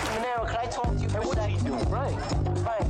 Now, can I talk to you for a What's he second? doing? Right.